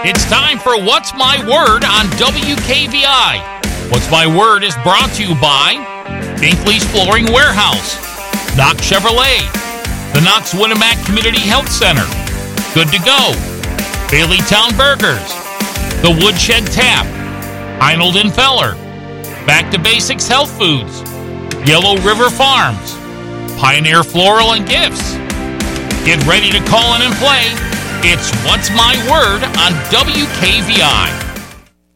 It's time for What's My Word on WKVI. What's My Word is brought to you by Binkley's Flooring Warehouse, Knox Chevrolet, the Knox Winnemac Community Health Center, Good to Go, Bailey Town Burgers, The Woodshed Tap, Heinold & Feller, Back to Basics Health Foods, Yellow River Farms, Pioneer Floral and Gifts. Get ready to call in and play. It's What's My Word on WKVI.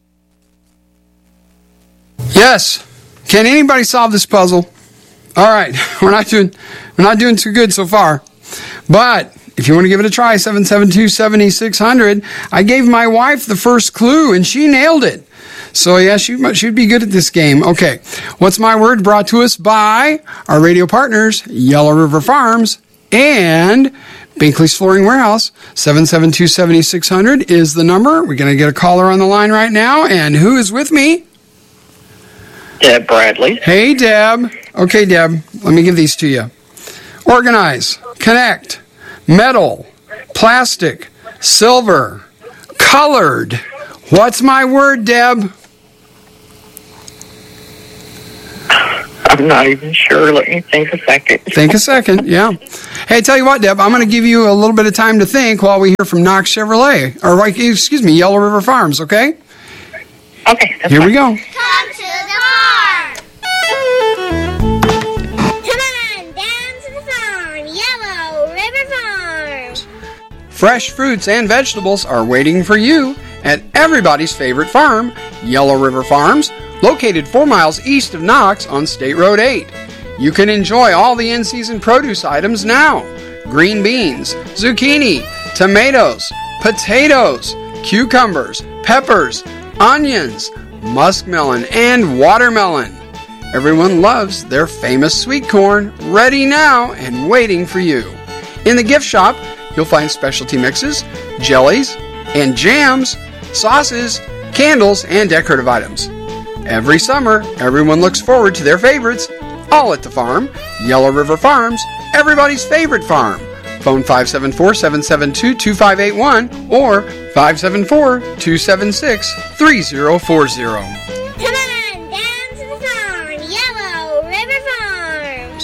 Yes. Can anybody solve this puzzle? All right. We're not doing too good so far. But if you want to give it a try, 772-7600. I gave my wife the first clue, and she nailed it. So, yeah, she'd be good at this game. Okay. What's My Word brought to us by our radio partners, Yellow River Farms and Binkley's Flooring Warehouse. 772-7600 is the number. We're going to get a caller on the line right now. And who is with me? Deb Bradley. Hey, Deb. Okay, Deb, let me give these to you. Organize, connect, metal, plastic, silver, colored. What's my word, Deb? I'm not even sure. Let me think a second. Think a second, yeah. Hey, tell you what, Deb, I'm going to give you a little bit of time to think while we hear from Knox Chevrolet, or excuse me, Yellow River Farms, okay? Okay, that's Here fine. we go. Come to the farm. Come on, down to the farm. Yellow River Farms. Fresh fruits and vegetables are waiting for you at everybody's favorite farm, Yellow River Farms, located 4 miles east of Knox on State Road 8. You can enjoy all the in-season produce items now. Green beans, zucchini, tomatoes, potatoes, cucumbers, peppers, onions, muskmelon, and watermelon. Everyone loves their famous sweet corn, ready now and waiting for you. In the gift shop, you'll find specialty mixes, jellies, and jams, sauces, candles, and decorative items. Every summer, everyone looks forward to their favorites, all at the farm, Yellow River Farms, everybody's favorite farm. Phone 574-772-2581 or 574-276-3040. Come on, down to the farm. Yellow River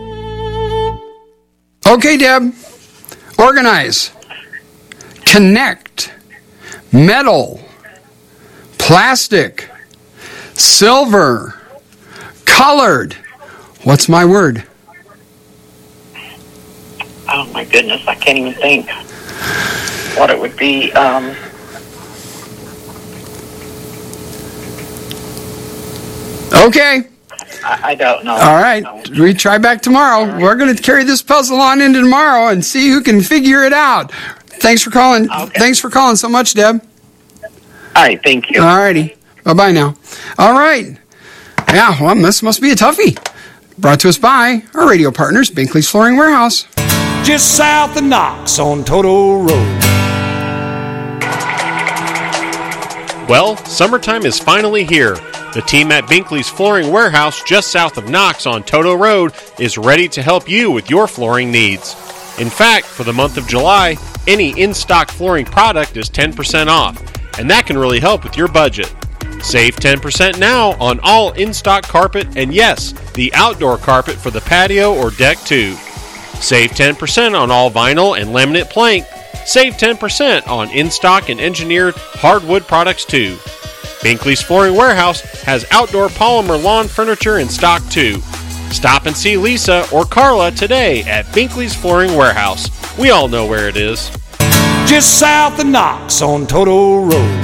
Farms. Okay, Deb. Organize. Connect. Metal. Plastic. Silver. Colored. What's my word? Oh, my goodness, I can't even think what it would be. Okay. I don't know. All right. We try back tomorrow. We're going to carry this puzzle on into tomorrow and see who can figure it out. Thanks for calling. Okay. Thanks for calling so much, Deb. All right, thank you. All righty. Bye-bye now. All right. Yeah, well, this must be a toughie. Brought to us by our radio partners, Binkley's Flooring Warehouse. Just south of Knox on Toto Road. Well, summertime is finally here. The team at Binkley's Flooring Warehouse, just south of Knox on Toto Road, is ready to help you with your flooring needs. In fact, for the month of July, any in-stock flooring product is 10% off, and that can really help with your budget. Save 10% now on all in-stock carpet and, yes, the outdoor carpet for the patio or deck too. Save 10% on all vinyl and laminate plank. Save 10% on in-stock and engineered hardwood products too. Binkley's Flooring Warehouse has outdoor polymer lawn furniture in stock too. Stop and see Lisa or Carla today at Binkley's Flooring Warehouse. We all know where it is. Just south of Knox on Toto Road.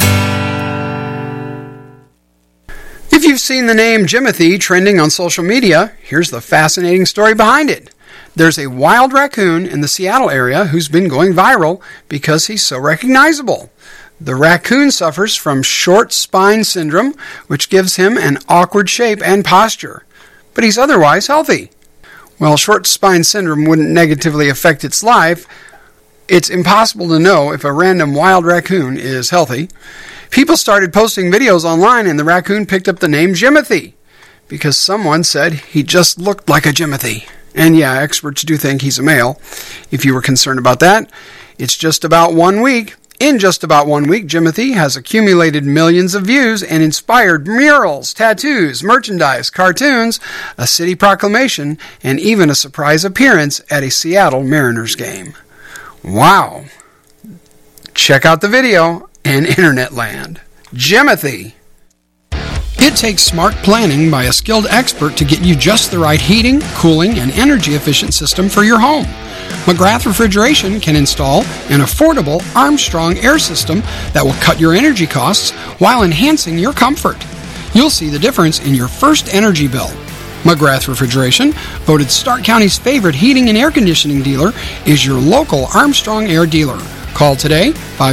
If you've seen the name Jimothy trending on social media, here's the fascinating story behind it. There's a wild raccoon in the Seattle area who's been going viral because he's so recognizable. The raccoon suffers from short spine syndrome, which gives him an awkward shape and posture, but he's otherwise healthy. While short spine syndrome wouldn't negatively affect its life, it's impossible to know if a random wild raccoon is healthy. People started posting videos online, and the raccoon picked up the name Jimothy because someone said he just looked like a Jimothy. And yeah, experts do think he's a male. If you were concerned about that, it's just about 1 week. In just about 1 week, Jimothy has accumulated millions of views and inspired murals, tattoos, merchandise, cartoons, a city proclamation, and even a surprise appearance at a Seattle Mariners game. Wow. Check out the video in Internet Land. Jimothy. It takes smart planning by a skilled expert to get you just the right heating, cooling, and energy-efficient system for your home. McGrath Refrigeration can install an affordable Armstrong air system that will cut your energy costs while enhancing your comfort. You'll see the difference in your first energy bill. McGrath Refrigeration, voted Stark County's favorite heating and air conditioning dealer, is your local Armstrong Air dealer. Call today,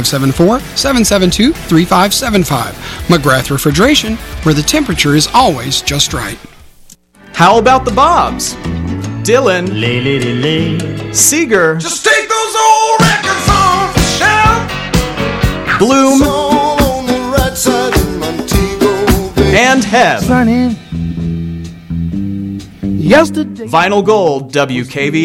574-772-3575. McGrath Refrigeration, where the temperature is always just right. How about the Bobs? Dylan, Seeger, Just take those old records off the shelf. Bloom, on the right side of Montego Bay. and Heb. Yesterday. Vinyl Gold, WKV.